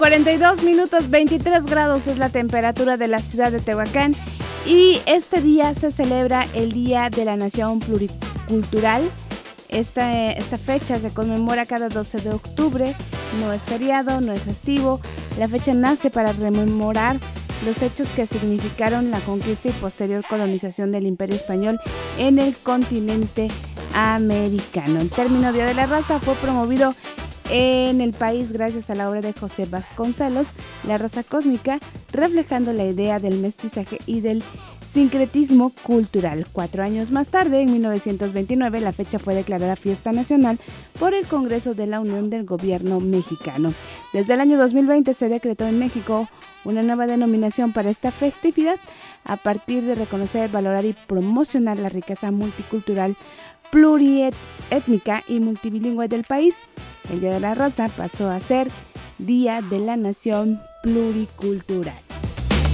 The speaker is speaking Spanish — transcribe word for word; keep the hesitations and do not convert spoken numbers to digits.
cuarenta y dos minutos, veintitrés grados es la temperatura de la ciudad de Tehuacán y este día se celebra el Día de la Nación Pluricultural. Esta, esta fecha se conmemora cada doce de octubre, no es feriado, no es festivo. La fecha nace para rememorar los hechos que significaron la conquista y posterior colonización del Imperio Español en el continente americano. El término Día de la Raza fue promovido en el país gracias a la obra de José Vasconcelos, La raza cósmica, reflejando la idea del mestizaje y del sincretismo cultural. Cuatro años más tarde, en mil novecientos veintinueve, la fecha fue declarada fiesta nacional por el Congreso de la Unión del Gobierno mexicano. Desde el año dos mil veinte se decretó en México una nueva denominación para esta festividad a partir de reconocer, valorar y promocionar la riqueza multicultural, pluriétnica y multilingüe del país. El Día de la Raza pasó a ser Día de la Nación Pluricultural.